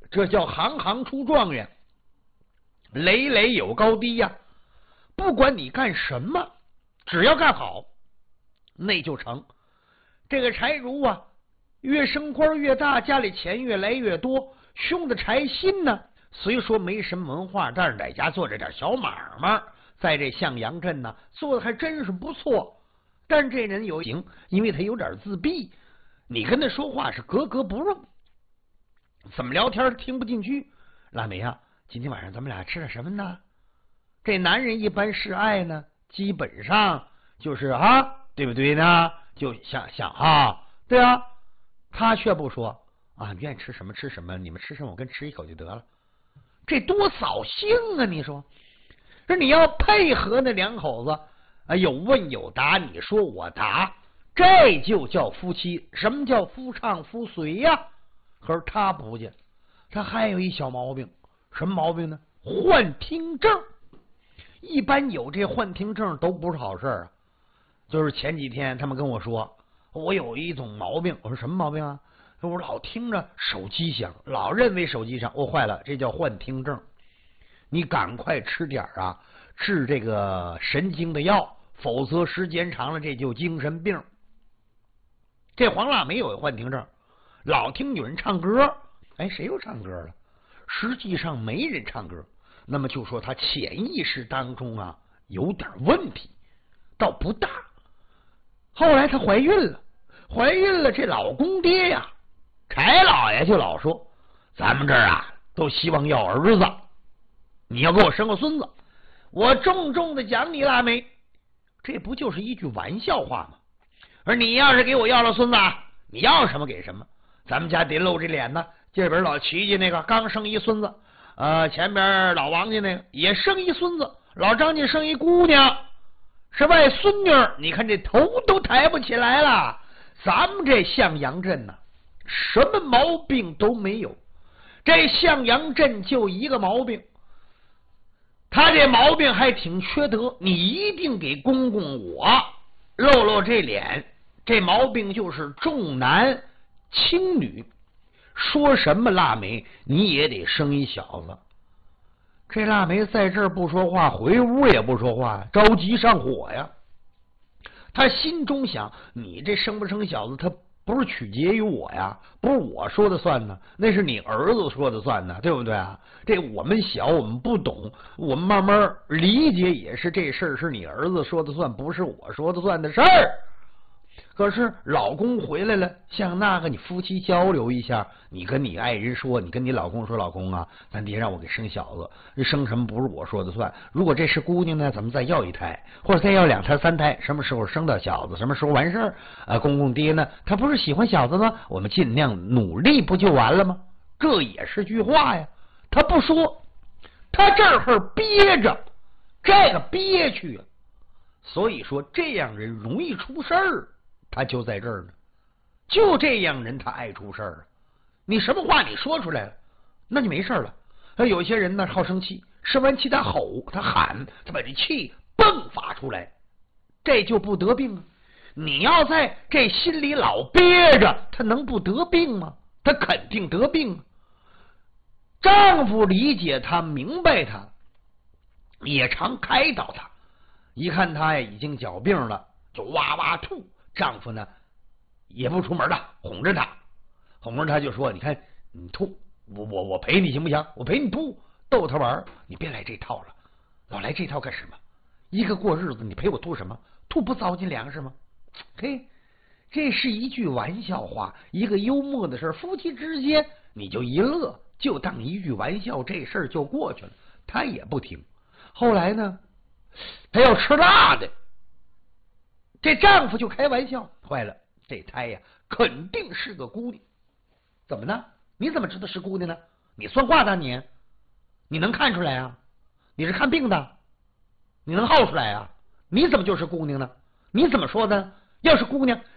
这叫行行出状元，垒垒有高低呀。不管你干什么，只要干好，那就成。这个柴如啊，越升官越大，家里钱越来越多。兄弟柴新呢，虽说没什么文化，但是在家做着点小买卖，在这向阳镇呢做的还真是不错。但这人有行，因为他有点自闭，你跟他说话是格格不入，怎么聊天听不进去。腊梅啊，今天晚上咱们俩吃点什么呢？这男人一般示爱呢，基本上就是啊，对不对呢？就想啊，对啊，他却不说啊，愿意吃什么吃什么，你们吃什么我跟吃一口就得了。这多扫兴啊！你说，这你要配合那两口子啊，有问有答，你说我答，这就叫夫妻。什么叫夫唱妇随呀？可是他不去，他还有一小毛病，什么毛病呢？幻听症。一般有这幻听症都不是好事啊。就是前几天他们跟我说，我有一种毛病。我说什么毛病啊？我老听着手机响，老认为手机响，我坏了，这叫幻听症。你赶快吃点啊治这个神经的药，否则时间长了这就精神病。这黄腊梅有幻听症，老听有人唱歌，哎，谁又唱歌了？实际上没人唱歌，那么就说他潜意识当中啊有点问题，倒不大。后来她怀孕了，这老公爹呀，柴老爷就老说，咱们这儿啊都希望要儿子，你要给我生个孙子，我重重的奖你腊梅。这不就是一句玩笑话吗？而你要是给我要了孙子，你要什么给什么，咱们家得露这脸呢。这边老齐家那个刚生一孙子，前边老王家那个也生一孙子，老张家生一姑娘，是外孙女，你看这头都抬不起来了。咱们这向阳镇呢，什么毛病都没有。这向阳镇就一个毛病，他这毛病还挺缺德，你一定给公公我露露这脸。这毛病就是重男轻女，说什么腊梅你也得生一小子。这腊梅在这儿不说话，回屋也不说话，着急上火呀。他心中想，你这生不生小子他不是取决于我呀，不是我说的算呢，那是你儿子说的算呢，对不对啊？这我们小，我们不懂，我们慢慢理解，也是这事儿是你儿子说的算，不是我说的算的事儿。可是老公回来了，像那个你夫妻交流一下，你跟你爱人说，你跟你老公说，老公啊，咱爹让我给生小子，这生什么不是我说的算，如果这是姑娘呢，咱们再要一胎，或者再要2胎3胎，什么时候生到小子什么时候完事儿公公爹呢他不是喜欢小子吗？我们尽量努力不就完了吗？这也是句话呀。他不说，他这儿憋着，这个憋屈啊。所以说这样人容易出事儿，他就在这儿呢。就这样人他爱出事儿啊。你什么话你说出来了，那就没事了。有些人呢好生气，生完气他吼他喊，他把这气迸发出来，这就不得病啊。你要在这心里老憋着，他能不得病吗？他肯定得病。丈夫理解他，明白他，也常开导他。一看他呀已经脚病了，就哇哇吐。丈夫呢也不出门了，哄着他就说，你看你吐，我陪你行不行？我陪你吐，逗他玩。你别来这套了，老来这套干什么？一个过日子你陪我吐什么？吐不糟践粮食吗？嘿，这是一句玩笑话，一个幽默的事，夫妻之间你就一乐，就当一句玩笑，这事儿就过去了。他也不听。后来呢，他要吃辣的，这丈夫就开玩笑，坏了，这胎呀肯定是个姑娘。怎么呢？你怎么知道是姑娘呢？你算卦的你能看出来啊？你是看病的，你能号出来啊？你怎么就是姑娘呢？你怎么说的？要是姑娘，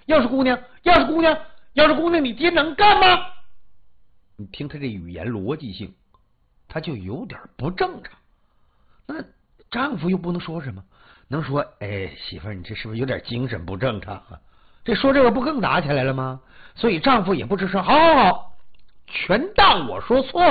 你爹能干吗？你听他这语言逻辑性，他就有点不正常。那丈夫又不能说什么，能说媳妇儿你这是不是有点精神不正常啊？这说这个不更打起来了吗？所以丈夫也不吱声，好，全当我说错了。